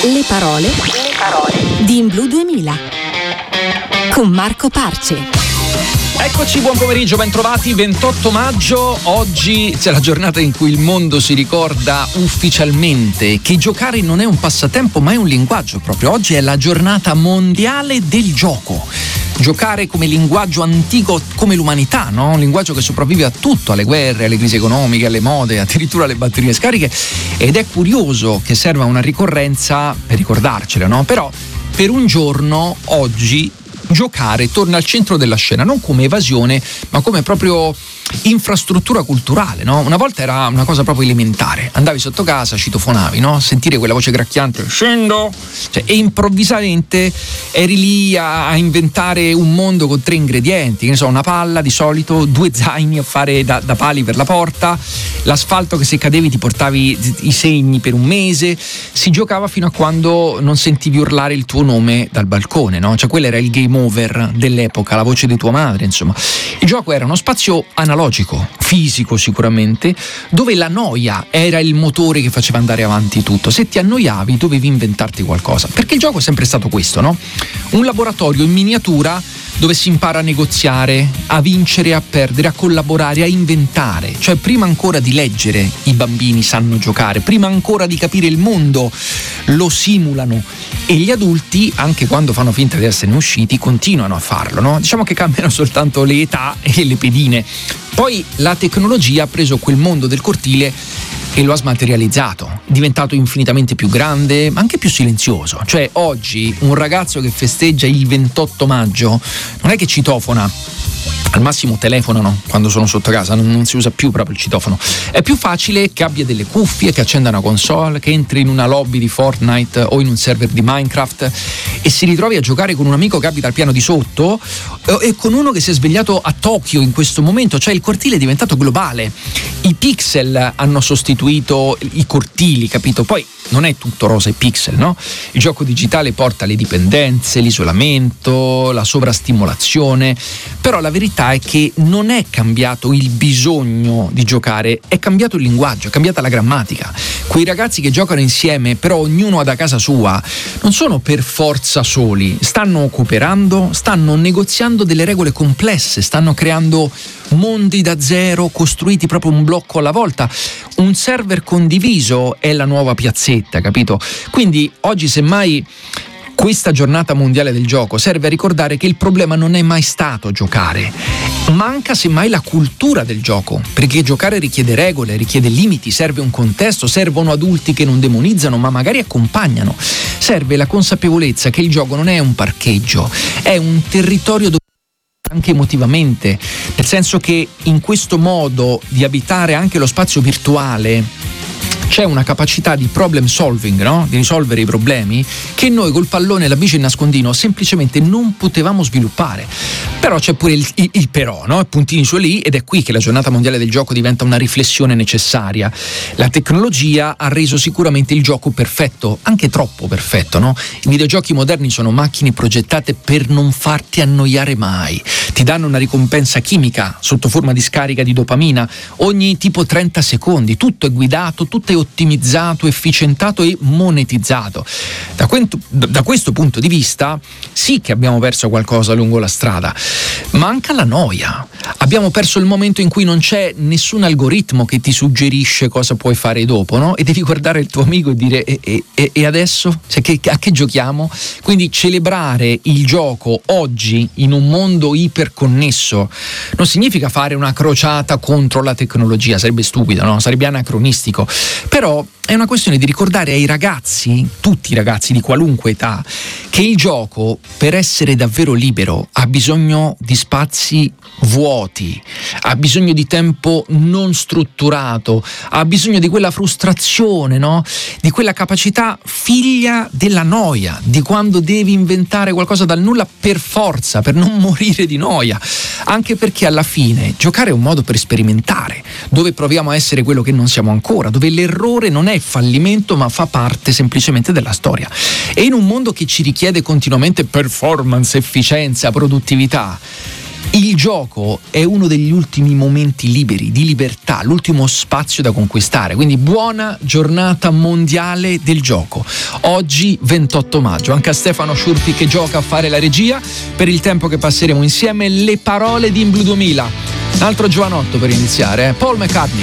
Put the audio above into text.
Le parole di In Blu 2000 con Marco Parce. Eccoci, buon pomeriggio, bentrovati. 28 maggio, oggi c'è la giornata in cui il mondo si ricorda ufficialmente che giocare non è un passatempo ma è un linguaggio. Proprio oggi è la giornata mondiale del gioco. Giocare come linguaggio antico, come l'umanità, no? Un linguaggio che sopravvive a tutto, alle guerre, alle crisi economiche, alle mode, addirittura alle batterie scariche, ed è curioso che serva una ricorrenza per ricordarcela, no? Però per un giorno oggi giocare torna al centro della scena, non come evasione ma come proprio infrastruttura culturale, no? Una volta era una cosa proprio elementare, andavi sotto casa, citofonavi, no? Sentire quella voce gracchiante, scendo, e improvvisamente eri lì a inventare un mondo con 3 ingredienti, che ne so, una palla di solito, 2 zaini a fare da pali per la porta, l'asfalto che se cadevi ti portavi i segni per un mese. Si giocava fino a quando non sentivi urlare il tuo nome dal balcone, no? Cioè quello era il game over dell'epoca, la voce di tua madre, insomma. Il gioco era uno spazio analogico, fisico sicuramente, dove la noia era il motore che faceva andare avanti tutto. Se ti annoiavi dovevi inventarti qualcosa, perché il gioco è sempre stato questo, no? Un laboratorio in miniatura dove si impara a negoziare, a vincere, a perdere, a collaborare, a inventare. Cioè prima ancora di leggere i bambini sanno giocare, prima ancora di capire il mondo lo simulano, e gli adulti, anche quando fanno finta di esserne usciti, continuano a farlo, no? Diciamo che cambiano soltanto le età e le pedine. Poi la tecnologia ha preso quel mondo del cortile e lo ha smaterializzato, diventato infinitamente più grande, ma anche più silenzioso. Cioè oggi un ragazzo che festeggia il 28 maggio non è che citofona, al massimo telefonano quando sono sotto casa, non si usa più proprio il citofono. È più facile che abbia delle cuffie, che accenda una console, che entri in una lobby di Fortnite o in un server di Minecraft e si ritrovi a giocare con un amico che abita al piano di sotto e con uno che si è svegliato a Tokyo in questo momento. Cioè il cortile è diventato globale, i pixel hanno sostituito i cortili, capito? Poi non è tutto rosa e pixel, no? Il gioco digitale porta le dipendenze, l'isolamento, la sovrastimolazione, però la verità è che non è cambiato il bisogno di giocare, è cambiato il linguaggio, è cambiata la grammatica. Quei ragazzi che giocano insieme, però ognuno ha da casa sua, non sono per forza soli, stanno cooperando, stanno negoziando delle regole complesse, stanno creando mondi da zero, costruiti proprio un blocco alla volta. Un server condiviso è la nuova piazzetta, capito? Quindi oggi semmai questa giornata mondiale del gioco serve a ricordare che il problema non è mai stato giocare. Manca semmai la cultura del gioco, perché giocare richiede regole, richiede limiti, serve un contesto, servono adulti che non demonizzano ma magari accompagnano. Serve la consapevolezza che il gioco non è un parcheggio, è un territorio dove anche emotivamente, nel senso che in questo modo di abitare anche lo spazio virtuale c'è una capacità di problem solving, no? Di risolvere i problemi che noi col pallone e la bici in nascondino semplicemente non potevamo sviluppare. Però c'è pure il però, no? Puntini su lì, ed è qui che la giornata mondiale del gioco diventa una riflessione necessaria. La tecnologia ha reso sicuramente il gioco perfetto, anche troppo perfetto, no? I videogiochi moderni sono macchine progettate per non farti annoiare mai. Ti danno una ricompensa chimica sotto forma di scarica di dopamina ogni tipo 30 secondi, tutto è guidato, tutto è ottimizzato, efficientato e monetizzato. Da questo punto di vista sì che abbiamo perso qualcosa lungo la strada. Manca la noia. Abbiamo perso il momento in cui non c'è nessun algoritmo che ti suggerisce cosa puoi fare dopo, no? E devi guardare il tuo amico e dire e adesso? Cioè, a che giochiamo? Quindi celebrare il gioco oggi in un mondo iperconnesso non significa fare una crociata contro la tecnologia, sarebbe stupido, no? Sarebbe anacronistico. Però è una questione di ricordare ai ragazzi, tutti i ragazzi di qualunque età, che il gioco, per essere davvero libero, ha bisogno di spazi vuoti, ha bisogno di tempo non strutturato, ha bisogno di quella frustrazione, no? Di quella capacità figlia della noia, di quando devi inventare qualcosa dal nulla per forza, per non morire di noia. Anche perché alla fine giocare è un modo per sperimentare, dove proviamo a essere quello che non siamo ancora, dove l'errore non è fallimento ma fa parte semplicemente della storia. E in un mondo che ci richiede continuamente performance, efficienza, produttività, Il gioco è uno degli ultimi momenti liberi, di libertà, l'ultimo spazio da conquistare, quindi buona giornata mondiale del gioco. Oggi 28 maggio, anche a Stefano Sciurpi che gioca a fare la regia, per il tempo che passeremo insieme, le parole di In Blu 2000. Un altro giovanotto per iniziare, Paul McCartney.